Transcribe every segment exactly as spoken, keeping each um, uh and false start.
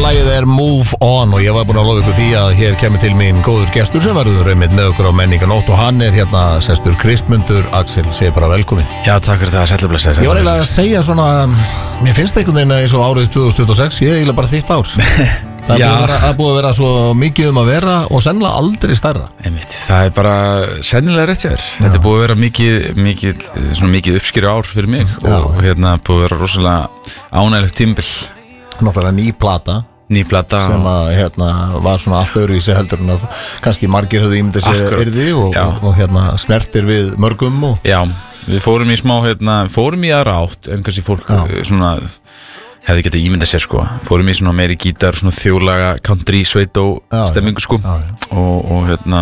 lagið er Move On og ég var búin að lofa ykkur því að hér kemur til mín góður gestur sem verður einmitt með okkur á Menninganótt og hann er hérna sestur Kristmundur Axel, segir bara velkomin. Já, takk fyrir það, sætlublessa. Ég var eiginlega að segja svona, mér finnst einhvern veginn eins og árið tvö þúsund tuttugu og sex, ég er eiginlega bara þitt ár. Það er búið að, vera, að búið að vera svo mikið um að vera og sennilega aldrei stærra. Einmitt, það er bara sennilega rétt sér. Þetta er búið að vera mikið, mikið, svona mikið uppskýru ár fyrir mig Já. og hérna búið að vera rosalega ánægilegt tímabil. Náttúrulega ný plata. Ný plata. Sem að hérna var svona allt öðruvísi heldur en að kannski margir höfðu ímyndið sér yrði og, og, og hérna snertir við mörgum og... Já, við fórum í smá, hérna, fórum í aðra átt en kannski fólk Já. svona... hefði getið ímyndað sér sko fórum í svona meiri gítar, svona þjóðlaga country, sveitó stemmingu sko já, já. Og, og hérna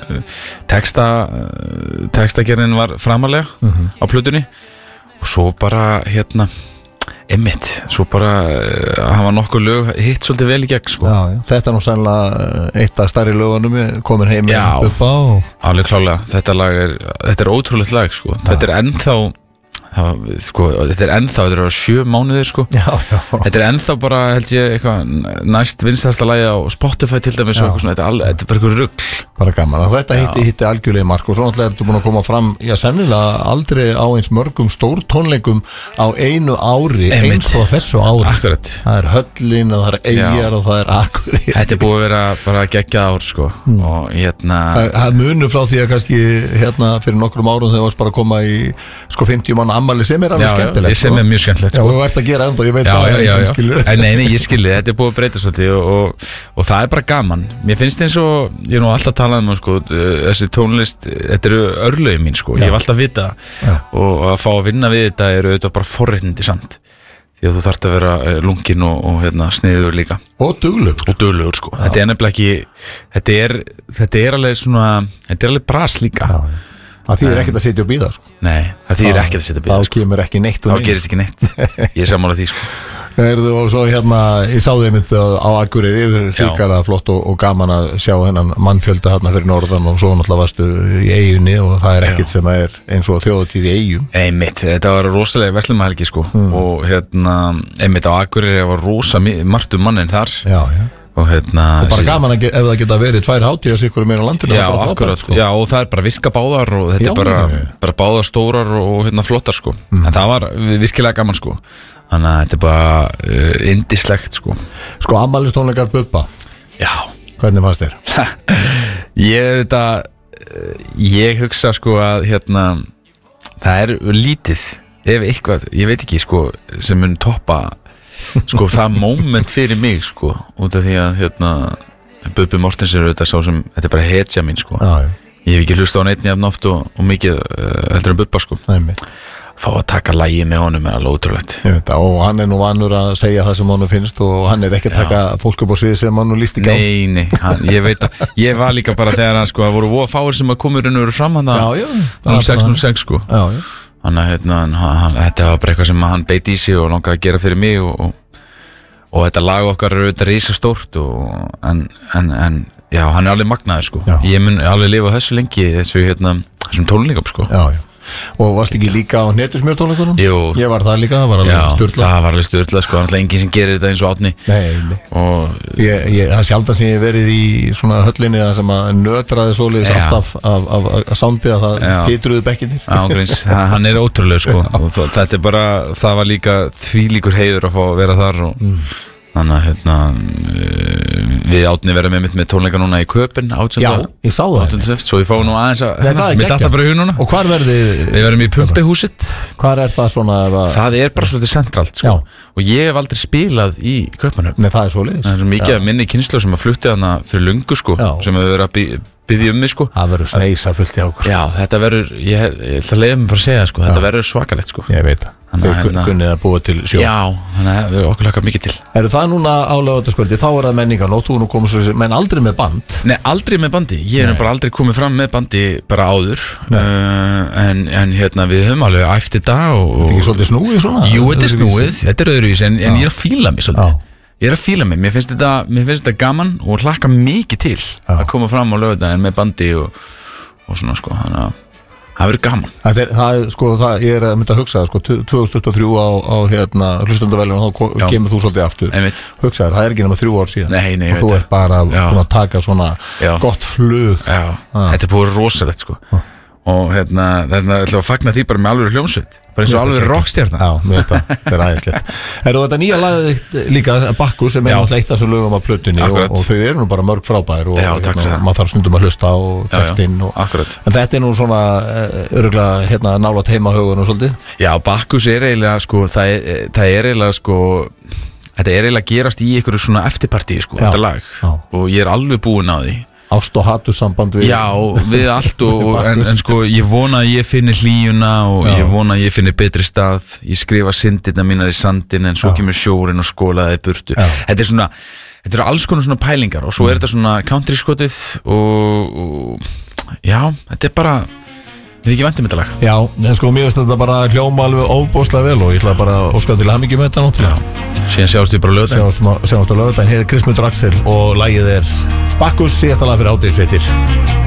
texta textagerðin var framalega uh-huh. á plötunni og svo bara hérna einmitt, svo bara uh, hafa nokkuð lög hitt svolítið vel í gegn sko já, já. Þetta er nú sannlega eitt af stærri lögunum komin heim upp á og... alveg klálega, þetta lag er þetta er ótrúlegt lag sko já. Þetta er ennþá Það, sko, þetta er ennþá, þetta er sjö mánuðir sko já, já. Þetta er ennþá bara, held ég, eitthvað næst vinstasta lagi á Spotify til dæmis og eitthvað svona, þetta er, all, þetta er bara eitthvað rugl bara gaman, þetta hitti, hitti algjörlega mark og svo náttúrulega ertu búin að koma fram já, sennilega aldrei á eins mörgum stór tónleikum á einu ári Einmitt. Eins og þessu ári Akkurat. Það er höllin og það er eigjar og það er akkurir Þetta er búið að vera bara geggjað ár sko mm. og hérna Það munur frá því að kannski hérna fyrir nokkrum árum þegar varst bara að koma í sko fimmtíu manna ammæli sem er alveg skemmtilegt sem er mjög skemmtilegt sko. Já, þú ert að gera ennþá, ég veit já, það já, já, já. skilur Nei, nei, ég skilji, þetta er búið að breyta svolítið og, og, og það er bara gaman Mér finnst eins og, ég er nú alltaf talað um sko, þessi tónlist, þetta eru örlögin mín sko, já. Ég hef alltaf vita já. Og að fá að vinna við þetta eru auðvitað bara forréttindi samt því að þú þarft að vera lungin og, og hérna, sniður líka og duglegur og duglegur sko, já. Þetta er nefnilega ekki þetta er, þetta er alveg svona þetta er alveg bras líka já. Það þýðir ekkert að setja og býða sko. Nei, það þýðir ekkert að setja og býða Þá kemur ekki neitt Þá gerist ekki neitt Ég er sammála því sko Erðu, og svo hérna, ég sá þeim á Akureyri yfir fylgara flott og, og gaman að sjá hennan mannfjölda hérna fyrir norðan og svo náttúrulega varstu í Eyjunni og það er ekkert Já. Sem er eins og þjóðatíð í Eyjum Einmitt, þetta var rosalega verslunarhelgi sko mm. og hérna, einmitt á Akureyri var rosa margt um mannin þar Já, já og hérna og bara gaman að ef það geta verið tvær hátíðar sikkur meira á landinu já, akkurat, sko. Já, og það er bara virka báðar og þetta já, er bara, bara báðar stórar og hérna flottar sko mm. en það var virkilega gaman sko þannig að þetta er bara uh, indislegt sko Sko afmælistónleikar Bubba Já Hvernig fannst þér? Ég þetta ég hugsa sko að hérna það er lítið ef eitthvað, ég veit ekki sko sem mun toppa sko það moment fyrir mig sko út af því að hérna Bubbi Mortens er auðvitað sá sem þetta er bara hetja mín sko já, já. Ég hef ekki hlusta á neitt jafn oft og, og mikið uh, heldur en Bubba sko Nei, fá að taka lagið með honum er alveg ótrúlegt og hann er nú vanur að segja það sem honum finnst og hann er ekki að taka já. Fólk upp á svið sem hann nú líst ekki á Nei, nei, hann, ég veit að ég var líka bara þegar hann sko það voru voða fáir sem að komur inn og eru fram hann að núll sex núll sex sko já, já. Þannig að hérna, hann, þetta var bara eitthvað sem hann beit í sig og langaði að gera fyrir mig og, og, og þetta lag okkar er auðvitað risastórt en, en, en já, hann er alveg magnaður sko já. Ég mun alveg lifa þessu lengi þessu hérna, þessum tónleikum sko Já, já Og varst ekki líka á netusmjörtónleikunum? Jú Ég var það líka, það var alveg styrla Já, það var alveg styrla sko, það er enginn sem gerir þetta eins og Árni Nei, nei og ég, ég, Það sjálfdan sem ég hef verið í svona höllinni það sem að nötraði svoleiðis alltaf af, af, af sándi að það titruði bekkinir Já, gríns, hann er ótrúlega sko og þetta er bara, það var líka þvílíkur heiður að fá að vera þar og mm. Þannig að hérna við Árni verðum með mitt með tónleika núna í Köpen Já, ég sá það átjánda Svo ég fá nú aðeins að hérna, mitt alltaf bara í hug núna Og hvar verðið Við verðum í Pumpihúsit Hvar er það svona að... Það er bara svolítið centralt sko. Og ég hef aldrei spilað í Kaupmannahöfn Nei, það er svoleiðis Það er svo mikið af minni kynslu sem að flutti hana fyrir löngu sko, sem hefur verið að bí, byggja um mig sko. Það verður sneisa fullt í okkur Já, þetta verður, ég, ég ætla að leiða mig bara að segja sko, þetta verður svakalegt sko. Ég veit það Þau kunnið að búa til sjó Já, þannig að við okkur lakar mikið til Er það núna á laugardagskvöldi, þá er það Menninganótt Þú nú komið svo, menn aldrei með band Nei, aldrei með bandi, ég er bara aldrei komið fram með bandi bara áður uh, en, en hérna við höfum alveg æft þetta og, Þetta er ekki svolítið snúið svona? Jú, þetta er snúið, þetta er öðruvís en, en ég er að fíla mig svolítið Já. Ég er að fíla mig, mér finnst þetta, mér finnst þetta gaman og hlakka mikið til Já. Að koma fram á laugardaginn með bandi og, og svona sko, þannig að Það verður gaman. Það er, það er, sko, það, ég er að mynda að hugsa sko, tvö þúsund tuttugu og þrjú á, á hérna, hlustendavelun og þá kemur þú svolítið aftur. Einmitt. Hugsaður, það er ekki nema þrjú ár síðan. Nei, nei, og þú ert bara að taka svona Já. gott flug. Já, ah. Þetta er búið rosalegt sko. Ah. Og hérna, þess að ætla að fagna því bara með alveg hljómsveit. Bara eins og alveg rockstjarna. Já, mér finnst það, þetta er aðeinslegt. Er þetta nýja lagið líka Bakkus sem er náttúrulega eitt af þessum lögum af plötunni og, og þau eru nú bara mörg frábær og, Já, hérna, maður þarf stundum að hlusta á textinn. En þetta er nú svona örgulega hérna, nálægt heimahögun og svolítið. Já, Bakkus er eiginlega sko, það er, það er eiginlega sko, þetta er eiginlega gerast í einhverju svona eftirpartíi sko, Já. Þetta lag. Já. Og ég er alveg búinn á því. Ást og hatursamband við Já, við allt og, og, en, en sko ég vona að ég finni hlýjuna og Já. Ég vona að ég finni betri stað. Ég skrifa syndirna mínar í sandin en svo Já. Kemur sjórin og skólaði í burtu. Já. Þetta er svona, þetta eru alls konar svona pælingar og svo er þetta svona country skotið og, og já, þetta er bara við ekki vendum þetta lag. Já, en sko mér finnst þetta bara hljóma alveg óbóðslega vel og ég ætla bara að óska til hamingju með þetta náttúrulega. Síðan sjáumst við bara á laugardaginn. Sjáumst á laugardaginn, hér er Kristmundur Axel og lagið er Bakkus, síðasta lag fyrir hádegisfréttir.